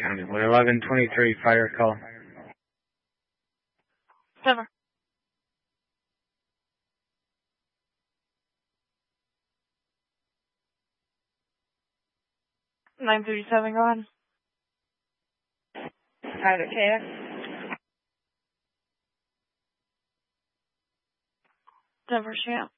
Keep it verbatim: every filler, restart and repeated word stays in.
County. Would eleven twenty-three fire call? Denver. nine thirty-seven, go ahead. Private K X. Denver, Champ.